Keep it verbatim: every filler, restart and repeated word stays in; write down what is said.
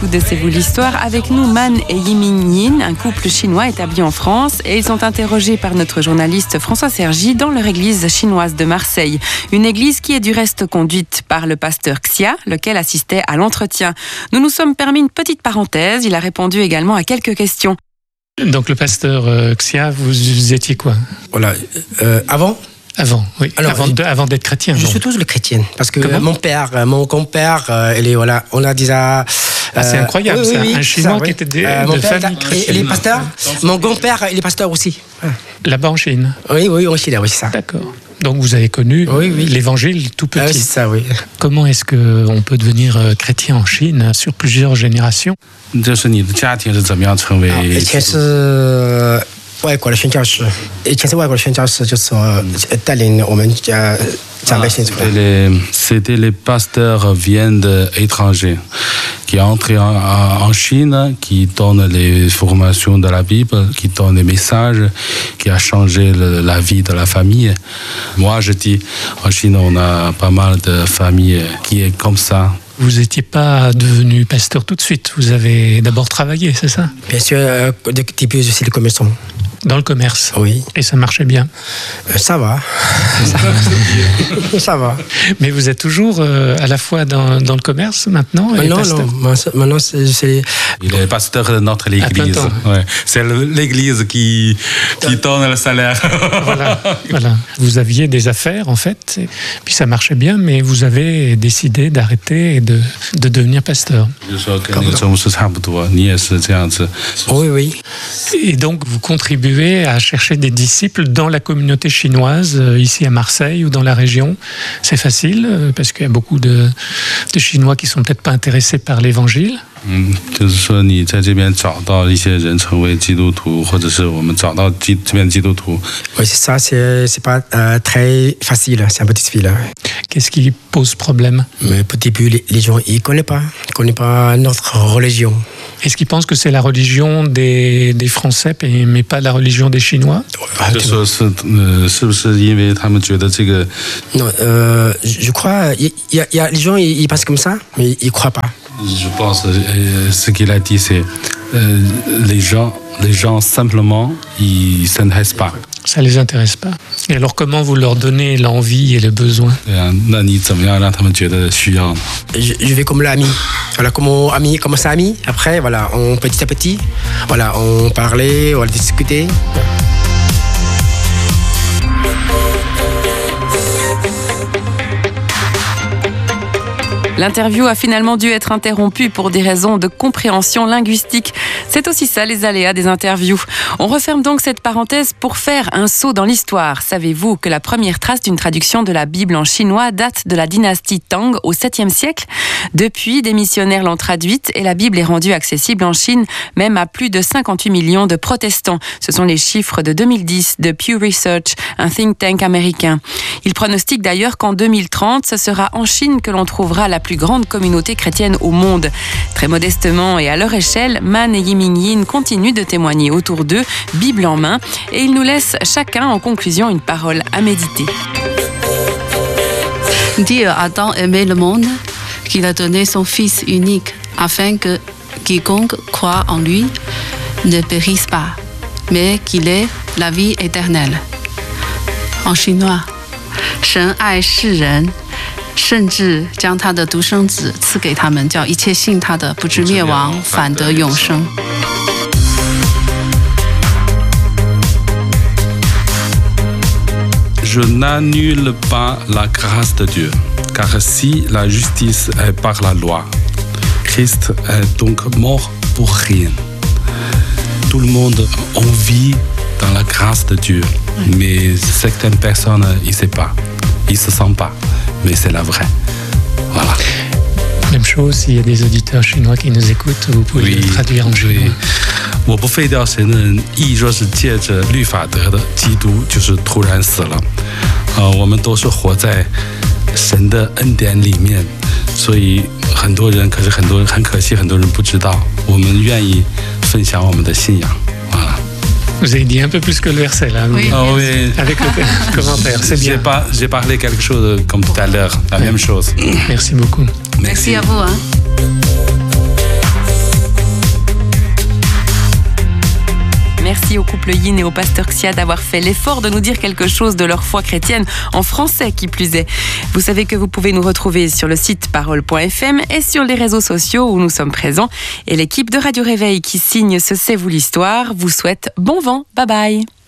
l'écoute de C'est vous l'histoire. Avec nous, Man et Yiming Yin, un couple chinois établi en France. Et ils sont interrogés par notre journaliste François Sergi dans leur église chinoise de Marseille. Une église qui est du reste conduite par le pasteur Xia, lequel assistait à l'entretien. Nous nous sommes permis une petite parenthèse. Il a répondu également à quelques questions. Donc le pasteur euh, Xia, vous, vous étiez quoi? Voilà, euh, avant Avant, oui. Alors, avant, de, avant d'être chrétien. Je donc. suis toujours le chrétien. Parce que Comment mon père, mon grand-père, euh, il est, voilà, on a déjà. Euh, ah, c'est incroyable, oui, ça. Oui, oui, un Chinois ça, qui oui. était de, euh, de famille chrétienne. Il est pasteur. Mon grand-père, il est pasteur aussi. Là-bas en Chine. Oui, oui, en Chine, oui, c'est ça. D'accord. Donc vous avez connu oui, oui. l'évangile tout petit. Ah, oui, c'est ça, oui. Comment est-ce qu'on peut devenir chrétien en Chine sur plusieurs générations? 这是你的家庭是怎么样成为？ 以前是外国的宣教士，以前是外国的宣教士，就是说带领我们家长辈信主的。 C'était les pasteurs viennent d'étrangers qui entrent en, en Chine, qui donnent les formations de la Bible, qui donnent les messages, qui a changé le, la vie de la famille. Moi, je dis, en Chine, on a pas mal de familles qui est comme ça. Vous n'étiez pas devenu pasteur tout de suite, vous avez d'abord travaillé, c'est ça? Bien sûr, euh, depuis je suis le commerçant. Dans le commerce? Oui. Et ça marchait bien? euh, Ça va. Ça va. Mais vous êtes toujours euh, à la fois dans, dans le commerce maintenant et Non, pasteur? non, maintenant c'est... c'est... Il est pasteur de notre église. Ouais. C'est l'église qui, qui donne le salaire. Voilà, voilà. Vous aviez des affaires en fait, et puis ça marchait bien, mais vous avez décidé d'arrêter et de, de devenir pasteur. Oui, oui. Et donc vous contribuez à chercher des disciples dans la communauté chinoise, ici à Marseille ou dans la région. C'est facile, parce qu'il y a beaucoup de, de Chinois qui ne sont peut-être pas intéressés par l'évangile. 嗯，就是说你在这边找到一些人成为基督徒，或者是我们找到基这边基督徒。 Oui, c'est ça, c'est c'est pas euh, très facile, c'est un peu difficile. Qu'est-ce qui pose problème? Mais au début, les, les gens ils connaissent pas, ils connaissent pas notre religion. Est-ce qu'ils pensent que c'est la religion des, des Français, mais pas la religion des Chinois? 就说是呃，是不是因为他们觉得这个？ Non, euh, je crois, il y, y, y a les gens ils, ils pensent comme ça, mais ils croient pas. Je pense euh, ce qu'il a dit, c'est euh, les gens, les gens simplement, ils s'intéressent pas. Ça les intéresse pas. Et alors comment vous leur donnez l'envie et le besoin? 对啊，那你怎么样让他们觉得需要呢？ Je, je vais comme l'ami, voilà, comme ami, comme ça ami. Après, voilà, on petit à petit, voilà, on parlait, on discutait. L'interview a finalement dû être interrompue pour des raisons de compréhension linguistique. C'est aussi ça, les aléas des interviews. On referme donc cette parenthèse pour faire un saut dans l'histoire. Savez-vous que la première trace d'une traduction de la Bible en chinois date de la dynastie Tang au septième siècle? Depuis, des missionnaires l'ont traduite et la Bible est rendue accessible en Chine, même à plus de cinquante-huit millions de protestants. Ce sont les chiffres de deux mille dix de Pew Research, un think tank américain. Il pronostique d'ailleurs qu'en deux mille trente, ce sera en Chine que l'on trouvera la plus grande communauté chrétienne au monde. Très modestement et à leur échelle, Man et Yiming Yin continuent de témoigner autour d'eux, Bible en main, et ils nous laissent chacun en conclusion une parole à méditer. Dieu a tant aimé le monde qu'il a donné son Fils unique afin que quiconque croit en lui ne périsse pas, mais qu'il ait la vie éternelle. En chinois, 神爱世人 甚至将他的独生子赐给他们，叫一切信他的不至灭亡，反得永生。 Je n'annule pas la grâce de Dieu, car si la justice est par la loi, Christ est donc mort pour rien. Tout le monde en vit dans la grâce de Dieu, mais certaines personnes, ils ne savent pas, ils ne se sentent pas. Mais c'est la vraie. Voilà. Même chose, s'il y a des auditeurs chinois qui nous écoutent, vous pouvez oui, le traduire en chinois. 我不废掉神的人，亦若是借着律法得的，基督就是突然死了。呃，我们都是活在神的恩典里面，所以很多人，可是很多人很可惜，很多人不知道。我们愿意分享我们的信仰。voilà. Vous avez dit un peu plus que le verset là. Oui. Oh, oui. Avec le commentaire, c'est bien. J'ai, pas, j'ai parlé quelque chose comme tout à l'heure, la oui. même chose. Merci beaucoup. Merci, Merci à vous. Hein. Merci au couple Yin et au pasteur Xia d'avoir fait l'effort de nous dire quelque chose de leur foi chrétienne, en français qui plus est. Vous savez que vous pouvez nous retrouver sur le site parole point f m et sur les réseaux sociaux où nous sommes présents. Et l'équipe de Radio Réveil qui signe ce C'est vous l'histoire vous souhaite bon vent. Bye bye.